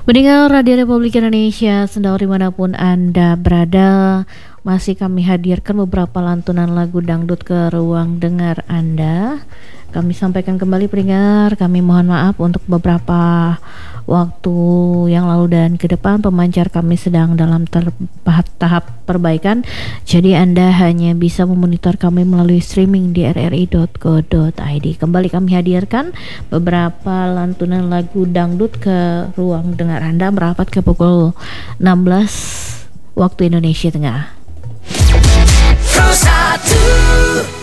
Pendengar Radio Republik Indonesia, sendiri dimanapun Anda berada, masih kami hadirkan beberapa lantunan lagu dangdut ke ruang dengar Anda. Kami sampaikan kembali pendengar, kami mohon maaf untuk beberapa waktu yang lalu dan ke depan pemancar kami sedang dalam tahap perbaikan. Jadi Anda hanya bisa memonitor kami melalui streaming di rri.co.id. Kembali kami hadirkan beberapa lantunan lagu dangdut ke ruang dengar Anda merapat ke pukul 16 waktu Indonesia Tengah. Pro 1